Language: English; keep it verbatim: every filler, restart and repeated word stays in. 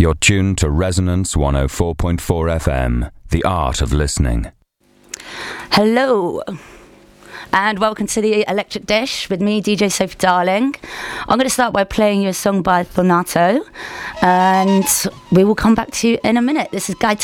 You're tuned to Resonance one oh four point four F M, the art of listening. Hello, and welcome to the Electric Dish with me, D J Sophie Darling. I'm going to start by playing you a song by Thornato, and we will come back to you in a minute. This is Guy